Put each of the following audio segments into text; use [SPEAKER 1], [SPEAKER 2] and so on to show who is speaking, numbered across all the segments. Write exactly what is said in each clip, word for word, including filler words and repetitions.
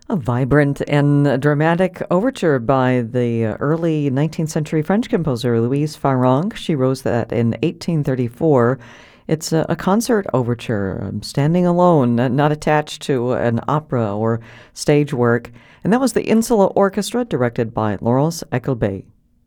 [SPEAKER 1] A vibrant and dramatic overture by the early nineteenth century French composer Louise Farrenc. She wrote that in eighteen thirty-four. It's a, a concert overture, um, standing alone, n- not attached to an opera or stage work. And that was the Insula Orchestra, directed by Laurence Eckelbey.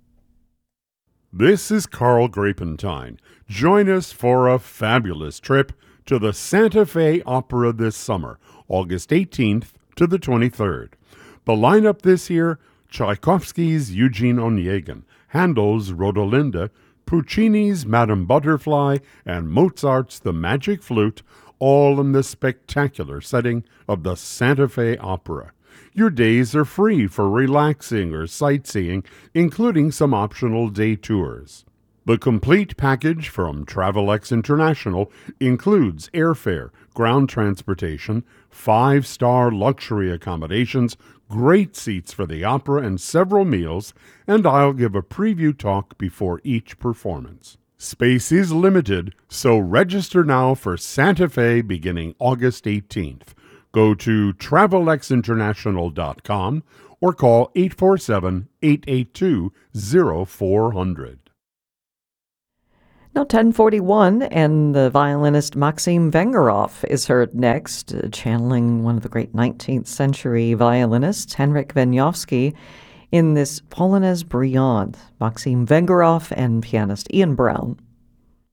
[SPEAKER 2] This is Carl Grapentine. Join us for a fabulous trip to the Santa Fe Opera this summer, August eighteenth to the twenty-third. The lineup this year: Tchaikovsky's Eugene Onegin, Handel's Rodolinda, Puccini's Madame Butterfly, and Mozart's The Magic Flute, all in the spectacular setting of the Santa Fe Opera. Your days are free for relaxing or sightseeing, including some optional day tours. The complete package from Travelex International includes airfare, ground transportation, five-star luxury accommodations, great seats for the opera, and several meals, and I'll give a preview talk before each performance. Space is limited, so register now for Santa Fe beginning August eighteenth. Go to Travelex International dot com or call eight four seven, eight eight two, zero four zero zero.
[SPEAKER 1] Now, ten forty-one, and the violinist Maxim Vengerov is heard next, uh, channeling one of the great nineteenth century violinists, Henryk Wieniawski, in this Polonaise Brillante. Maxim Vengerov and pianist Ian Brown.